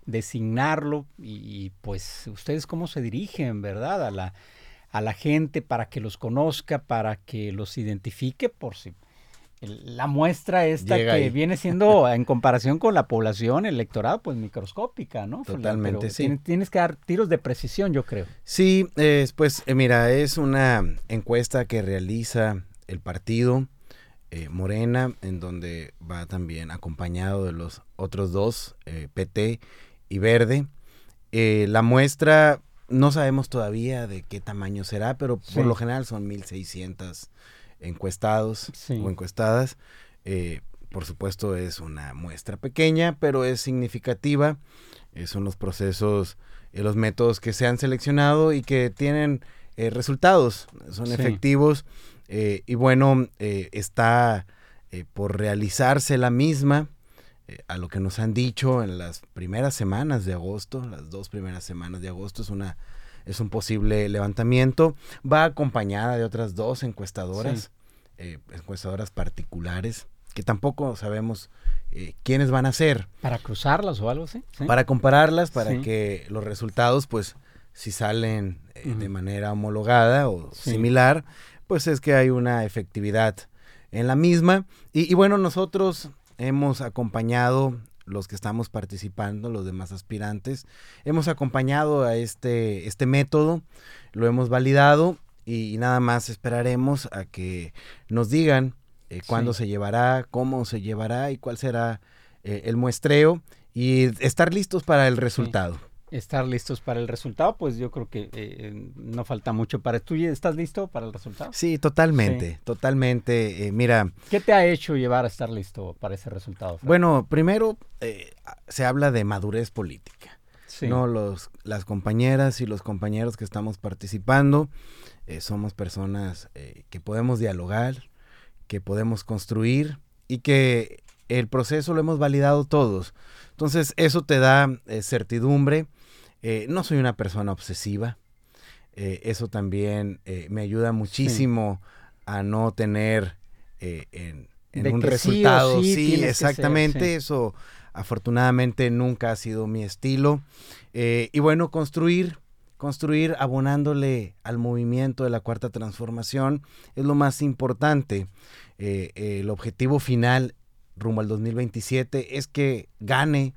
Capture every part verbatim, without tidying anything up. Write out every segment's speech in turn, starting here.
designarlo y, y pues ustedes cómo se dirigen, ¿verdad? A la, a la gente para que los conozca, para que los identifique por si el- la muestra esta Llega que ahí. viene siendo en comparación con la población, el electorado, pues microscópica, ¿no, Froilán? Totalmente, Pero sí. tienes, tienes que dar tiros de precisión, yo creo. Sí, eh, pues eh, mira, es una encuesta que realiza el partido eh, Morena, en donde va también acompañado de los otros dos, eh, P T y Verde. Eh, la muestra no sabemos todavía de qué tamaño será, pero Sí. por lo general son mil seiscientos encuestados Sí. o encuestadas. Eh, por supuesto es una muestra pequeña, pero es significativa. Eh, son los procesos, eh, los métodos que se han seleccionado y que tienen eh, resultados, son Sí. efectivos. Eh, y bueno, eh, está eh, por realizarse la misma. Eh, a lo que nos han dicho en las primeras semanas de agosto, las dos primeras semanas de agosto, es una es un posible levantamiento. Va acompañada de otras dos encuestadoras, Sí. eh, encuestadoras particulares, que tampoco sabemos eh, quiénes van a ser. ¿Para cruzarlas o algo así? ¿Sí? Para compararlas, para Sí. que los resultados, pues, si salen eh, Ujú. de manera homologada o Sí. similar, pues es que hay una efectividad en la misma. Y, y bueno, nosotros hemos acompañado, los que estamos participando, los demás aspirantes, hemos acompañado a este, este método, lo hemos validado y, y nada más esperaremos a que nos digan eh, cuándo Sí. se llevará, cómo se llevará y cuál será eh, el muestreo y estar listos para el resultado. Estar listos para el resultado, pues yo creo que eh, no falta mucho para... ¿Tú ya estás listo para el resultado? Sí, totalmente, Sí. totalmente. Eh, mira, ¿Qué te ha hecho llevar a estar listo para ese resultado, Fran? bueno, primero eh, se habla de madurez política. Sí. No, los, las compañeras y los compañeros que estamos participando eh, somos personas eh, que podemos dialogar, que podemos construir y que el proceso lo hemos validado todos. Entonces eso te da eh, certidumbre. Eh, no soy una persona obsesiva. Eh, eso también eh, me ayuda muchísimo sí. a no tener eh, en, en de un que resultado. Sí, o sí, sí, exactamente. Ser, sí. Eso afortunadamente nunca ha sido mi estilo. Eh, y bueno, construir, construir abonándole al movimiento de la Cuarta Transformación es lo más importante. Eh, eh, el objetivo final rumbo al dos mil veintisiete es que gane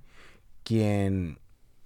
quien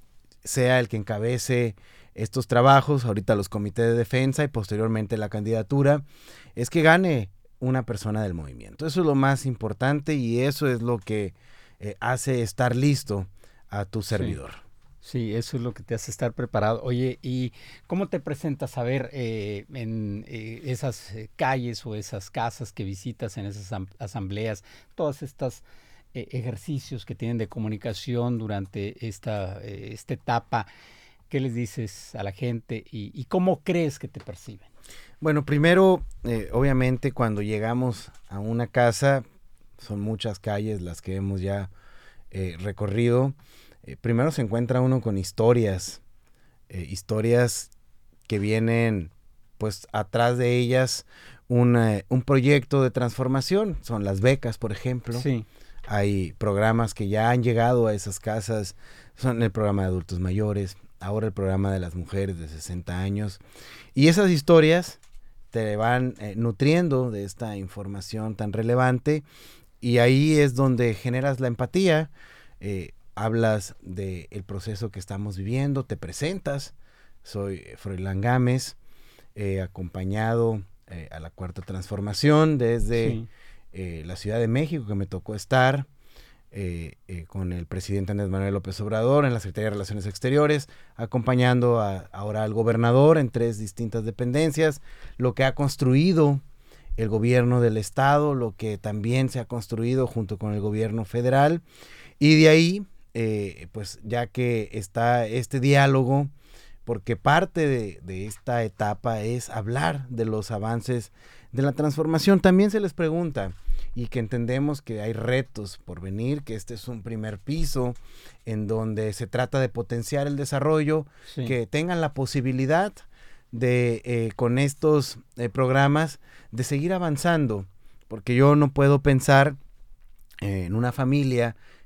sea el que encabece estos trabajos, ahorita los comités de defensa y posteriormente la candidatura, es que gane una persona del movimiento. Eso es lo más importante y eso es lo que eh, hace estar listo a tu servidor. Sí. Sí, eso es lo que te hace estar preparado. Oye, ¿y cómo te presentas a ver eh, en eh, esas eh, calles o esas casas que visitas, en esas asambleas, todas estas eh, ejercicios que tienen de comunicación durante esta, eh, esta etapa? ¿Qué les dices a la gente y, y cómo crees que te perciben? Bueno, primero, eh, obviamente cuando llegamos a una casa, son muchas calles las que hemos ya eh, recorrido. Eh, primero se encuentra uno con historias, eh, historias que vienen pues atrás de ellas un, eh, un proyecto de transformación, son las becas, por ejemplo. Sí. Hay programas que ya han llegado a esas casas, son el programa de adultos mayores, ahora el programa de las mujeres de sesenta años, y esas historias te van eh, nutriendo de esta información tan relevante, y ahí es donde generas la empatía, eh, hablas del proceso que estamos viviendo, te presentas, soy Froilán Gámez, eh, acompañado eh, a la Cuarta Transformación desde sí. eh, la Ciudad de México, que me tocó estar eh, eh, con el presidente Andrés Manuel López Obrador en la Secretaría de Relaciones Exteriores, acompañando a, ahora al gobernador en tres distintas dependencias, lo que ha construido el gobierno del estado, lo que también se ha construido junto con el gobierno federal, y de ahí Eh, pues ya que está este diálogo, porque parte de, de esta etapa es hablar de los avances de la transformación, también se les pregunta, y que entendemos que hay retos por venir, que este es un primer piso en donde se trata de potenciar el desarrollo, sí. que tengan la posibilidad de eh, con estos eh, programas de seguir avanzando, porque yo no puedo pensar eh, en una familia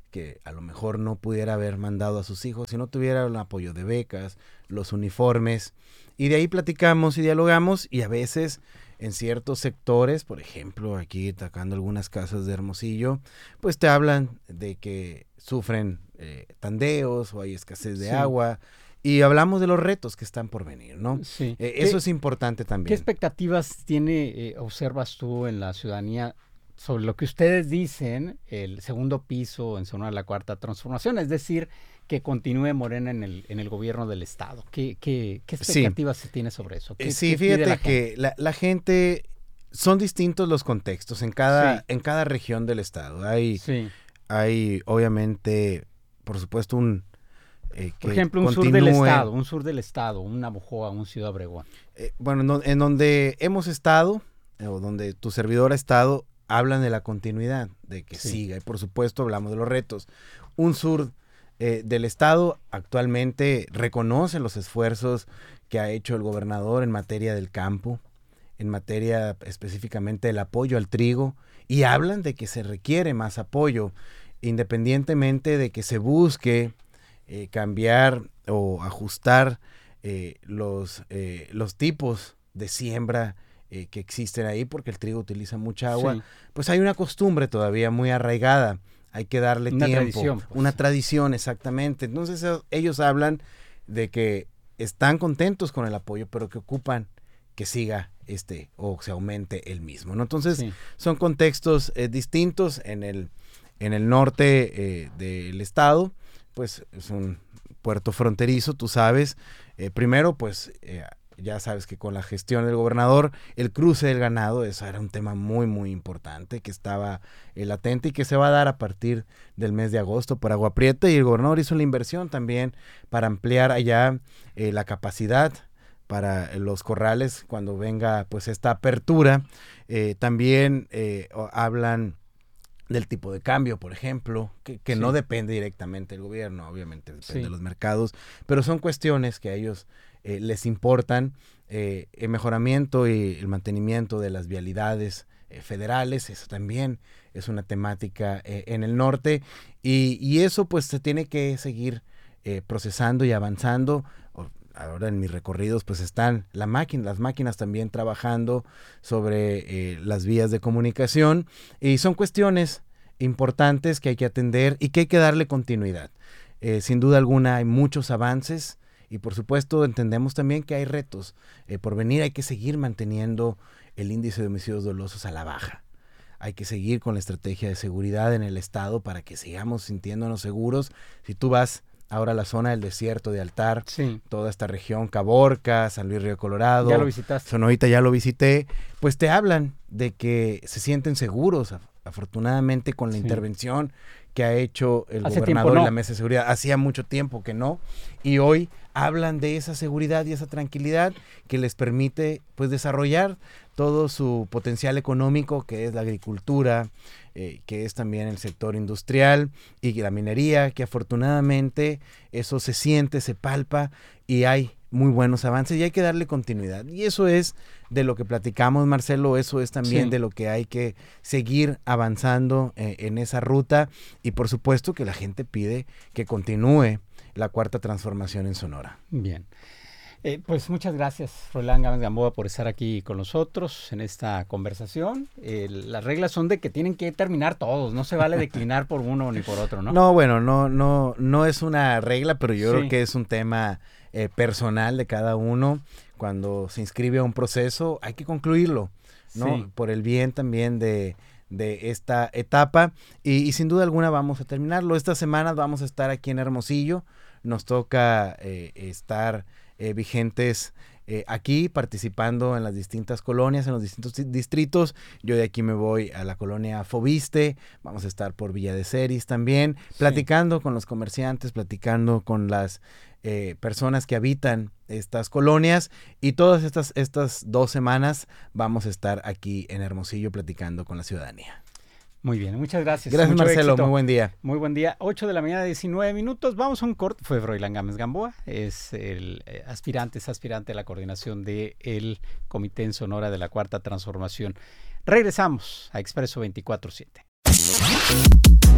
que a lo mejor no pudiera haber mandado a sus hijos si no tuviera el apoyo de becas, los uniformes, y de ahí platicamos y dialogamos, y a veces en ciertos sectores, por ejemplo, aquí atacando algunas casas de Hermosillo, pues te hablan de que sufren eh, tandeos o hay escasez de sí. agua, y hablamos de los retos que están por venir, ¿no? Sí. Eh, eso es importante también. ¿Qué expectativas tiene, eh, observas tú en la ciudadanía sobre lo que ustedes dicen, el segundo piso en Sonora de la Cuarta Transformación? Es decir, que continúe Morena en el, en el gobierno del estado. ¿Qué, qué, qué expectativas sí. se tiene sobre eso? ¿Qué, sí, qué fíjate la que la, la gente, son distintos los contextos en cada, sí. en cada región del estado. Hay, sí. hay obviamente, por supuesto, un... Eh, Por ejemplo, un continúe, sur del estado, un sur del estado, un Navojoa, un Ciudad Obregón. Eh, bueno, no, en donde hemos estado, eh, o donde tu servidor ha estado, hablan de la continuidad, de que sí. siga. Y por supuesto hablamos de los retos. Un sur eh, del estado actualmente reconoce los esfuerzos que ha hecho el gobernador en materia del campo, en materia específicamente del apoyo al trigo, y hablan de que se requiere más apoyo, independientemente de que se busque Eh, cambiar o ajustar eh, los, eh, los tipos de siembra eh, que existen ahí, porque el trigo utiliza mucha agua, sí. pues hay una costumbre todavía muy arraigada, hay que darle una tiempo, tradición, pues. una tradición exactamente. Entonces ellos hablan de que están contentos con el apoyo, pero que ocupan que siga este o se aumente el mismo, ¿no? Entonces sí. son contextos eh, distintos. En el, en el norte eh, del estado, pues es un puerto fronterizo, tú sabes. Eh, primero, pues eh, ya sabes que con la gestión del gobernador, el cruce del ganado, eso era un tema muy, muy importante que estaba eh, latente y que se va a dar a partir del mes de agosto por Agua Prieta, y el gobernador hizo la inversión también para ampliar allá eh, la capacidad para los corrales cuando venga pues esta apertura. Eh, también eh, hablan del tipo de cambio, por ejemplo, que, que sí. no depende directamente del gobierno, obviamente depende sí. de los mercados, pero son cuestiones que a ellos eh, les importan, eh, el mejoramiento y el mantenimiento de las vialidades eh, federales, eso también es una temática eh, en el norte, y, y eso pues se tiene que seguir eh, procesando y avanzando. Ahora en mis recorridos pues están la máquina, las máquinas también trabajando sobre eh, las vías de comunicación, y son cuestiones importantes que hay que atender y que hay que darle continuidad. Eh, sin duda alguna hay muchos avances, y por supuesto entendemos también que hay retos eh, por venir. Hay que seguir manteniendo el índice de homicidios dolosos a la baja. Hay que seguir con la estrategia de seguridad en el estado para que sigamos sintiéndonos seguros. Si tú vas ahora la zona del desierto de Altar, sí. toda esta región, Caborca, San Luis Río Colorado, ya lo visitaste. Sonorita, ya lo visité, pues te hablan de que se sienten seguros, afortunadamente con la sí. intervención que ha hecho el Hace gobernador no. y la mesa de seguridad. Hacía mucho tiempo que no, y hoy hablan de esa seguridad y esa tranquilidad que les permite pues desarrollar todo su potencial económico, que es la agricultura, eh, que es también el sector industrial y la minería, que afortunadamente eso se siente, se palpa, y hay muy buenos avances y hay que darle continuidad. Y eso es de lo que platicamos, Marcelo, eso es también sí. de lo que hay que seguir avanzando eh, en esa ruta, y por supuesto que la gente pide que continúe la Cuarta Transformación en Sonora. Bien. Eh, pues muchas gracias, Froilán Gámez Gamboa, por estar aquí con nosotros en esta conversación. Eh, las reglas son de que tienen que terminar todos, no se vale declinar por uno ni por otro, ¿no? No, bueno, no, no, no es una regla, pero yo sí. creo que es un tema eh, personal de cada uno. Cuando se inscribe a un proceso, hay que concluirlo, ¿no? Sí. Por el bien también de, de esta etapa, y, y sin duda alguna vamos a terminarlo. Estas semanas vamos a estar aquí en Hermosillo, nos toca eh, estar eh, vigentes eh, aquí, participando en las distintas colonias, en los distintos distritos. Yo de aquí me voy a la colonia Fobiste, vamos a estar por Villa de Ceris también, sí. platicando con los comerciantes, platicando con las eh, personas que habitan estas colonias, y todas estas, estas dos semanas vamos a estar aquí en Hermosillo platicando con la ciudadanía. Muy bien, muchas gracias. Gracias, Mucho Marcelo, éxito. Muy buen día. Muy buen día, ocho de la mañana, diecinueve minutos. Vamos a un corte. Fue Froilán Gámez Gamboa, es el eh, aspirante, es aspirante a la coordinación del Comité en Sonora de la Cuarta Transformación. Regresamos a Expreso veinticuatro siete.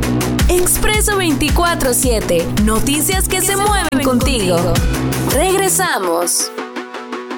Expreso veinticuatro siete. Noticias que se mueven contigo. Regresamos.